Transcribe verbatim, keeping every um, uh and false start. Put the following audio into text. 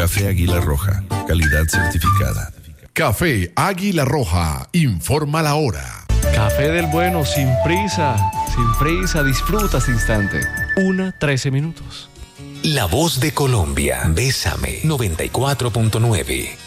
Café Águila Roja, calidad certificada. Café Águila Roja, informa la hora. Café del bueno, sin prisa, sin prisa, disfruta este instante. Una, trece minutos. La voz de Colombia, Bésame, noventa y cuatro punto nueve.